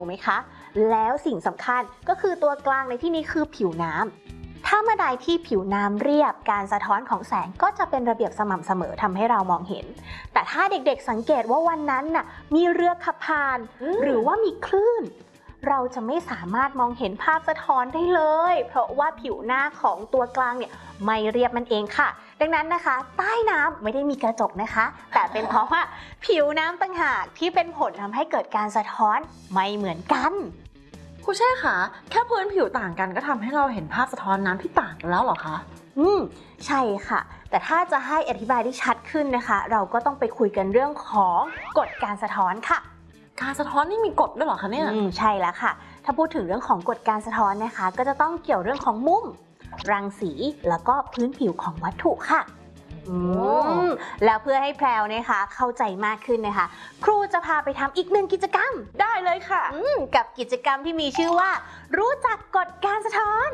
ถูกไหมคะแล้วสิ่งสำคัญก็คือตัวกลางในที่นี้คือผิวน้ำถ้าเมื่อใดที่ผิวน้ำเรียบการสะท้อนของแสงก็จะเป็นระเบียบสม่ำเสมอทำให้เรามองเห็นแต่ถ้าเด็กๆสังเกตว่าวันนั้นน่ะมีเรือขับผ่านหรือว่ามีคลื่นเราจะไม่สามารถมองเห็นภาพสะท้อนได้เลยเพราะว่าผิวหน้าของตัวกลางเนี่ยไม่เรียบมันเองค่ะดังนั้นนะคะใต้น้ำไม่ได้มีกระจกนะคะแต่เป็นเพราะว่าผิวน้ำต่างหากที่เป็นผลทำให้เกิดการสะท้อนไม่เหมือนกันครูเช่ค่ะแค่พื้นผิวต่างกันก็ทำให้เราเห็นภาพสะท้อนน้ำที่ต่างกันแล้วเหรอคะใช่ค่ะแต่ถ้าจะให้อธิบายได้ชัดขึ้นนะคะเราก็ต้องไปคุยกันเรื่องของกฎการสะท้อนค่ะการสะท้อนนี่มีกฎด้วยเหรอคะเนี่ยใช่แล้วค่ะถ้าพูดถึงเรื่องของกฎการสะท้อนนะคะก็จะต้องเกี่ยวเรื่องของมุมรังสีแล้วก็พื้นผิวของวัตถุค่ะแล้วเพื่อให้แพรวนะคะเข้าใจมากขึ้นนะคะครูจะพาไปทำอีกหนึ่งกิจกรรมได้เลยค่ะกับกิจกรรมที่มีชื่อว่ารู้จักกฎการสะท้อน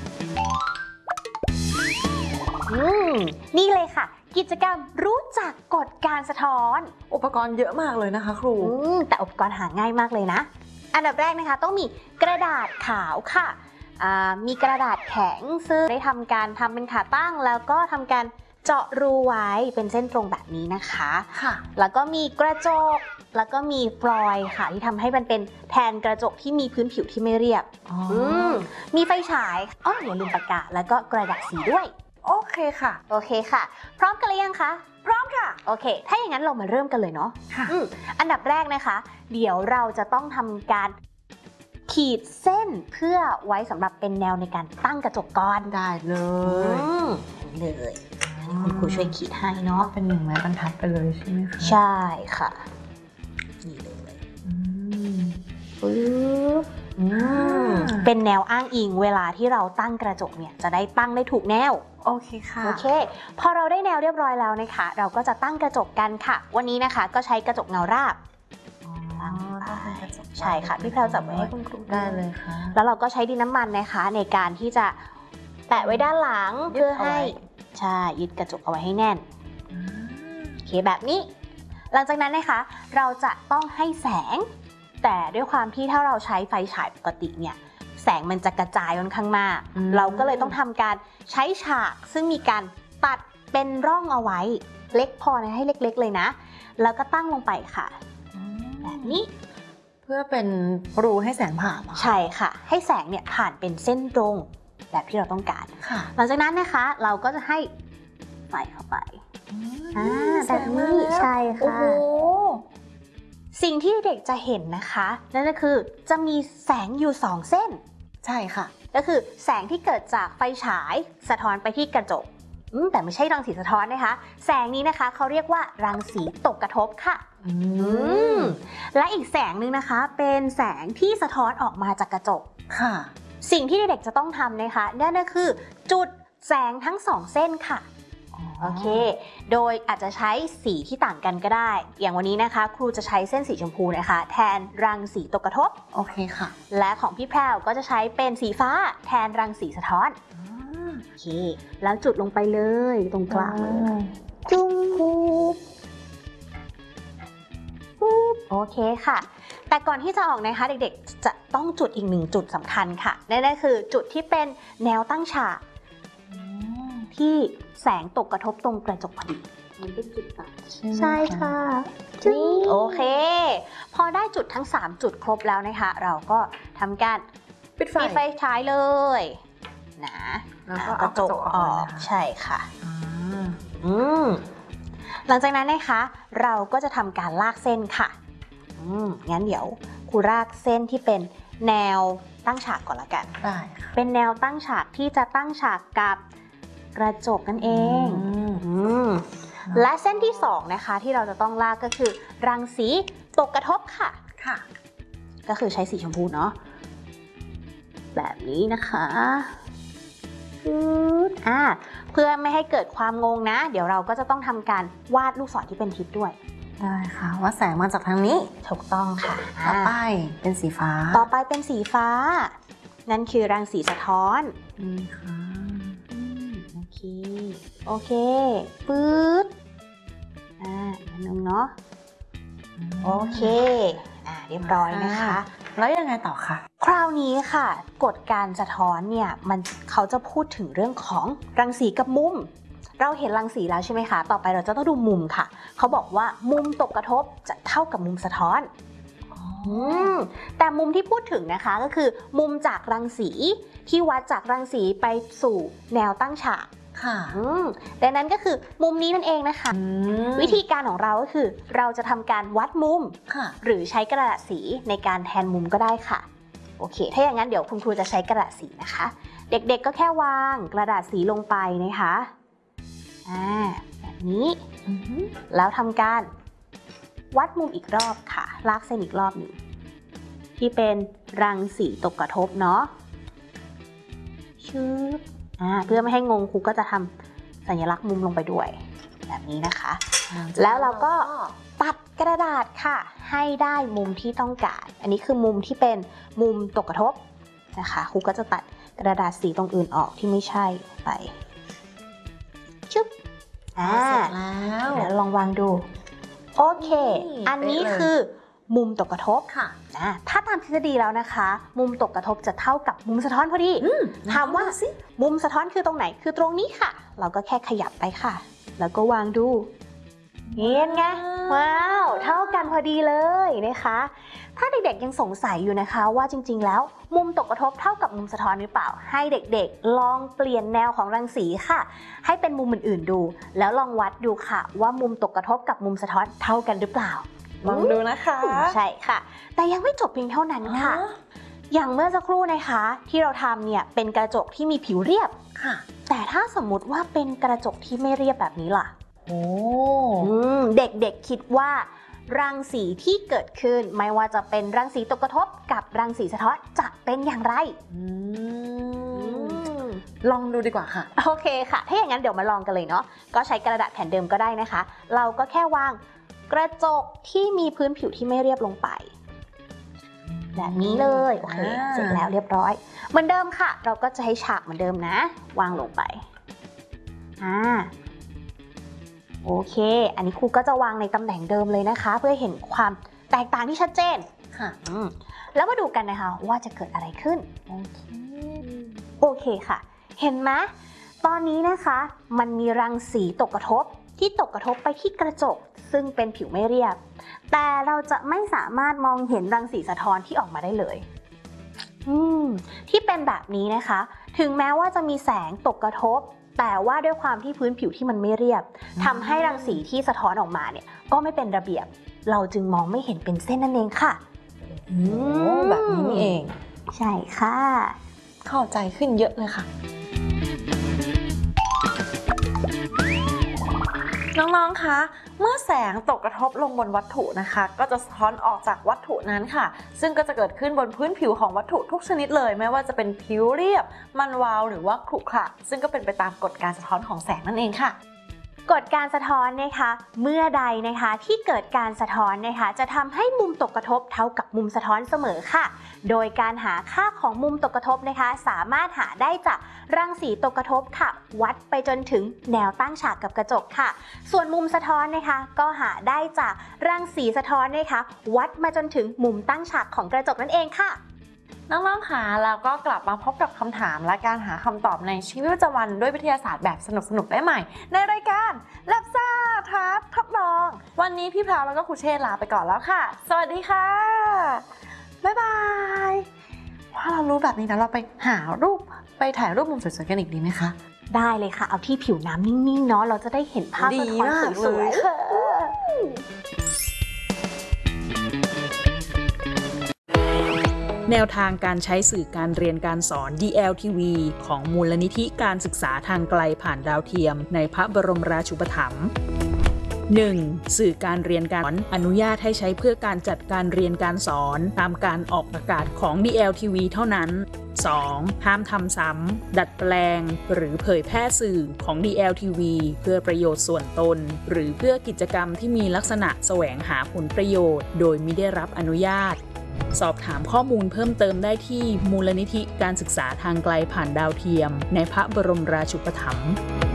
นี่เลยค่ะกิจกรรมรู้จักกฎการสะท้อนอุปกรณ์เยอะมากเลยนะคะครูแต่อุปกรณ์หาง่ายมากเลยนะอันดับแรกนะคะต้องมีกระดาษขาวค่ะมีกระดาษแข็งซึ่งได้ทำการทำเป็นขาตั้งแล้วก็ทำการเจาะรูไว้เป็นเส้นตรงแบบนี้นะคะค่ะแล้วก็มีกระจกแล้วก็มีฟลอยด์ค่ะที่ทำให้มันเป็นแทนกระจกที่มีพื้นผิวที่ไม่เรียบมีไฟฉายอย่าลืมปากกาแล้วก็กระดาษสีด้วยโอเคค่ะโอเคค่ะพร้อมกันหรือยังคะพร้อมค่ะโอเคถ้าอย่างนั้นเรามาเริ่มกันเลยเนาะค่ะอันดับแรกนะคะเดี๋ยวเราจะต้องทำการขีดเส้นเพื่อไว้สำหรับเป็นแนวในการตั้งกระจกก่อนได้เลยคุณครูช่วยขีดให้เนาะเป็น1 ไม้บรรทัดไปเลยใช่ไหมคะใช่ค่ะนี่เลยเป็นแนวอ้างอิงเวลาที่เราตั้งกระจกเนี่ยจะได้ตั้งได้ถูกแนวโอเคค่ะโอเคพอเราได้แนวเรียบร้อยแล้วนะคะเราก็จะตั้งกระจกกันค่ะวันนี้นะคะก็ใช้กระจกเงาราบใช่ค่ะพี่แพรวจับไว้ให้คุณครูได้เลยค่ะแล้วเราก็ใช้ดินน้ำมันนะคะในการที่จะแปะไว้ด้านหลังเพื่อให้ใช่ยึดกระจกเอาไว้ให้แน่นโอเคแบบนี้หลังจากนั้นนะคะเราจะต้องให้แสงแต่ด้วยความที่ถ้าเราใช้ไฟฉายปกติเนี่ยแสงมันจะกระจายค่อนข้างมากเราก็เลยต้องทำการใช้ฉากซึ่งมีการตัดเป็นร่องเอาไว้เล็กพอนะให้เล็กๆเลยนะแล้วก็ตั้งลงไปค่ะแบบนี้เพื่อเป็นรูให้แสงผ่านใช่ค่ะให้แสงเนี่ยผ่านเป็นเส้นตรงแบบที่เราต้องการหลังจากนั้นนะคะเราก็จะให้ใส่เข้าไปแบบนี้ใช่ค่ะสิ่งที่เด็กจะเห็นนะคะนั่นก็คือจะมีแสงอยู่2เส้นใช่ค่ะก็คือแสงที่เกิดจากไฟฉายสะท้อนไปที่กระจกแต่ไม่ใช่รังสีสะท้อนนะคะแสงนี้นะคะเขาเรียกว่ารังสีตกกระทบค่ะและอีกแสงหนึ่งนะคะเป็นแสงที่สะท้อนออกมาจากกระจกค่ะสิ่งที่เด็กจะต้องทำนะคะนั่นก็คือจุดแสงทั้ง2เส้นค่ะโอเคโดยอาจจะใช้สีที่ต่างกันก็ได้อย่างวันนี้นะคะครูจะใช้เส้นสีชมพูนะคะแทนรังสีตกกระทบโอเคค่ะและของพี่แพรวก็จะใช้เป็นสีฟ้าแทนรังสีสะท้อนโอเคแล้วจุดลงไปเลยตรงกลางจุ๊บโอเคค่ะแต่ก่อนที่จะออกนะคะเด็กๆจะต้องจุดอีก1จุดสำคัญค่ะนั่นก็คือจุดที่เป็นแนวตั้งฉากที่แสงตกกระทบตรงกระจกพอดีมันเป็นจุดตัดใช่ค่ะนี่โอเคพอได้จุดทั้ง3จุดครบแล้วนะคะเราก็ทำการปิดไฟฉายเลยนะแล้วก็กระจกออกใช่ค่ะหลังจากนั้นนะคะเราก็จะทำการลากเส้นค่ะงั้นเดี๋ยวครูลากเส้นที่เป็นแนวตั้งฉากก่อนละกันได้ค่ะเป็นแนวตั้งฉากที่จะตั้งฉากกับกระจกนั่นเองและเส้นที่2นะคะที่เราจะต้องลากก็คือรังสีตกกระทบค่ะก็คือใช้สีชมพูเนาะแบบนี้นะคะเพื่อไม่ให้เกิดความงงนะเดี๋ยวเราก็จะต้องทำการวาดลูกศรที่เป็นทิศด้วยได้ค่ะว่าแสงมาจากทางนี้ถูกต้องค่ะต่อไปเป็นสีฟ้านั่นคือรังสีสะท้อนนี่ค่ะโอเคปื๊ดนึงเนาะโอเคเรียบร้อยนะคะแล้วยังไงต่อคะคราวนี้ค่ะกฎการสะท้อนเนี่ยเขาจะพูดถึงเรื่องของรังสีกับมุมเราเห็นรังสีแล้วใช่ไหมคะต่อไปเราจะต้องดูมุมค่ะเขาบอกว่ามุมตกกระทบจะเท่ากับมุมสะท้อนแต่มุมที่พูดถึงนะคะก็คือมุมจากรังสีที่วัดจากรังสีไปสู่แนวตั้งฉากค่ะดังนั้นก็คือมุมนี้นั่นเองนะคะวิธีการของเราก็คือเราจะทำการวัดมุมหรือใช้กระดาษสีในการแทนมุมก็ได้ค่ะโอเคถ้าอย่างนั้นเดี๋ยวคุณครูจะใช้กระดาษสีนะคะเด็กๆก็แค่วางกระดาษสีลงไปนะคะแบบนี้แล้วทำการวัดมุมอีกรอบค่ะลากเส้นอีกรอบหนึ่งที่เป็นรังสีตกกระทบเนาะเพื่อไม่ให้งงครูก็จะทำสัญลักษณ์มุมลงไปด้วยแบบนี้นะคะแล้วเราก็ตัดกระดาษค่ะให้ได้มุมที่ต้องการอันนี้คือมุมที่เป็นมุมตกกระทบนะคะครูก็จะตัดกระดาษสีตรงอื่นออกที่ไม่ใช่ไปชึบเสร็จแล้วเดี๋ยวลองวางดูโอเคอันนี้คือมุมตกกระทบค่ะถ้าตามทฤษฎีแล้วนะคะมุมตกกระทบจะเท่ากับมุมสะท้อนพอดีถามว่ามุมสะท้อนคือตรงไหนคือตรงนี้ค่ะเราก็แค่ขยับไปค่ะแล้วก็วางดูเห็นไงว้าวเท่ากันพอดีเลยนะคะถ้าเด็กๆยังสงสัยอยู่นะคะว่าจริงๆแล้วมุมตกกระทบเท่ากับมุมสะท้อนหรือเปล่าให้เด็กๆลองเปลี่ยนแนวของรังสีค่ะให้เป็นมุมอื่นๆดูแล้วลองวัดดูค่ะว่ามุมตกกระทบกับมุมสะท้อนเท่ากันหรือเปล่าลองดูนะคะใช่ค่ะแต่ยังไม่จบเพียงเท่านั้นค่ะอย่างเมื่อสักครู่นะคะที่เราทำเนี่ยเป็นกระจกที่มีผิวเรียบค่ะแต่ถ้าสมมุติว่าเป็นกระจกที่ไม่เรียบแบบนี้ล่ะเด็กๆคิดว่ารังสีที่เกิดขึ้นไม่ว่าจะเป็นรังสีตกกระทบกับรังสีสะท้อนจะเป็นอย่างไรลองดูดีกว่าค่ะโอเคค่ะถ้าอย่างนั้นเดี๋ยวมาลองกันเลยเนาะก็ใช้กระดาษแผ่นเดิมก็ได้นะคะเราก็แค่วางกระจกที่มีพื้นผิวที่ไม่เรียบลงไปแบบนี้เลยโอเคเสร็จแล้วเรียบร้อยเหมือนเดิมค่ะเราก็จะให้ฉากเหมือนเดิมนะวางลงไปโอเคอันนี้ครูก็จะวางในตำแหน่งเดิมเลยนะคะเพื่อเห็นความแตกต่างที่ชัดเจนค่ะแล้วมาดูกันนะคะว่าจะเกิดอะไรขึ้นโอเคค่ะเห็นไหมตอนนี้นะคะมันมีรังสีตกกระทบที่ตกกระทบไปที่กระจกซึ่งเป็นผิวไม่เรียบแต่เราจะไม่สามารถมองเห็นรังสีสะท้อนที่ออกมาได้เลยที่เป็นแบบนี้นะคะถึงแม้ว่าจะมีแสงตกกระทบแต่ว่าด้วยความที่พื้นผิวที่มันไม่เรียบทำให้รังสีที่สะท้อนออกมาเนี่ยก็ไม่เป็นระเบียบเราจึงมองไม่เห็นเป็นเส้นนั่นเองค่ะแบบนี้นี่เองใช่ค่ะเข้าใจขึ้นเยอะเลยค่ะน้องๆ คะ เมื่อแสงตกกระทบลงบนวัตถุนะคะก็จะสะท้อนออกจากวัตถุนั้นค่ะซึ่งก็จะเกิดขึ้นบนพื้นผิวของวัตถุทุกชนิดเลยไม่ว่าจะเป็นผิวเรียบมันวาวหรือว่าขรุขระซึ่งก็เป็นไปตามกฎการสะท้อนของแสงนั่นเองค่ะกฎการสะท้อนนะคะเมื่อใดนะคะที่เกิดการสะท้อนนะคะจะทำให้มุมตกกระทบเท่ากับมุมสะท้อนเสมอค่ะโดยการหาค่าของมุมตกกระทบนะคะสามารถหาได้จากรังสีตกกระทบค่ะวัดไปจนถึงแนวตั้งฉากกับกระจกค่ะส่วนมุมสะท้อนนะคะก็หาได้จากรังสีสะท้อนนะคะวัดมาจนถึงมุมตั้งฉากของกระจกนั่นเองค่ะน้องๆ ค่ะแล้วก็กลับมาพบกับคำถามและการหาคำตอบในชีวิตประจำวันด้วยวิทยาศาสตร์แบบสนุกๆได้ใหม่ในรายการแลบซ่าท้าทดลองวันนี้พี่แพรวแล้วก็ครูเชษลาไปก่อนแล้วค่ะสวัสดีค่ะบ๊ายบายถ้าเรารู้แบบนี้แล้วเราไปหารูปไปถ่ายรูปมุมสวยๆกันอีกดีไหมคะได้เลยค่ะเอาที่ผิวน้ำนิ่งๆเนาะเราจะได้เห็นภาพสะท้อนสวยๆแนวทางการใช้สื่อการเรียนการสอน DLTV ของมูลนิธิการศึกษาทางไกลผ่านดาวเทียมในพระบรมราชูปถัมภ์ 1. สื่อการเรียนการสอนอนุญาตให้ใช้เพื่อการจัดการเรียนการสอนตามการออกอากาศของ DLTV เท่านั้น 2. ห้ามทำซ้ำดัดแปลงหรือเผยแพร่สื่อของ DLTV เพื่อประโยชน์ส่วนตนหรือเพื่อกิจกรรมที่มีลักษณะแสวงหาผลประโยชน์โดยมิได้รับอนุญาตสอบถามข้อมูลเพิ่มเติมได้ที่มูลนิธิการศึกษาทางไกลผ่านดาวเทียมในพระบรมราชูปถัมภ์